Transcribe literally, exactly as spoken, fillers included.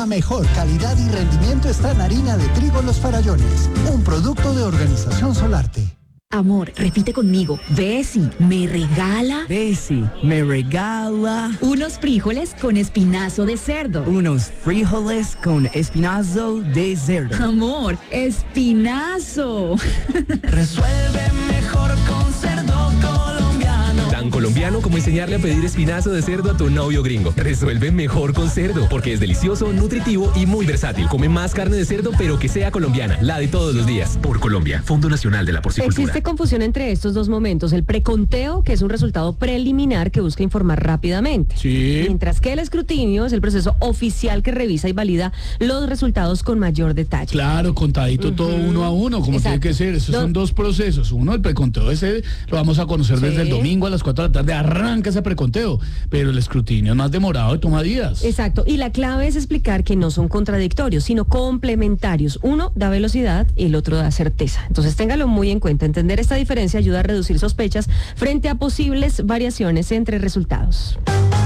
La mejor calidad y rendimiento está en harina de trigo Los Farallones, un producto de Organización Solarte. Amor, repite conmigo. Bessie, ¿me regala? Bessie, me regala... Unos frijoles con espinazo de cerdo. Unos frijoles con espinazo de cerdo. Amor, espinazo. Resuelve mejor con cerdo colombiano. Tan colombiano como enseñarle a pedir espinazo de cerdo a tu novio gringo. Resuelve mejor con cerdo, porque es delicioso, nutritivo y muy versátil. Come más carne de cerdo, pero que sea colombiana, la de todos los días. Por Colombia, Fondo Nacional de la Porcicultura. Existe confusión entre estos dos momentos. El preconteo, que es un resultado preliminar que busca informar rápidamente. Sí. Mientras que el escrutinio es el proceso oficial que revisa y valida los resultados con mayor detalle. Claro, contadito uh-huh. todo uno a uno, como Exacto. tiene que ser. Esos Do- son dos procesos. Uno, el preconteo, ese lo vamos a conocer sí. desde el domingo a las cuatro de la tarde. Arranca ese preconteo. Pero el escrutinio es más demorado y toma días. Exacto. Y la clave es explicar que no son contradictorios, sino complementarios. Uno da velocidad y el otro da certeza. Entonces téngalo muy en cuenta. Entender esta diferencia ayuda a reducir sospechas frente a posibles variaciones entre resultados.